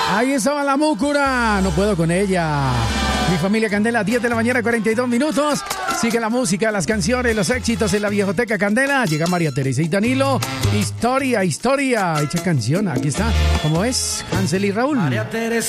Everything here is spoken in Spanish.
Ahí estaba la múcura. No puedo con ella. Mi familia Candela, 10 de la mañana, 42 minutos. Sigue la música, las canciones, los éxitos en la Viejoteca Candela. Llega María Teresa y Danilo. Historia. Hecha canción. Aquí está. ¿Cómo es? Hansel y Raúl. María Teresa.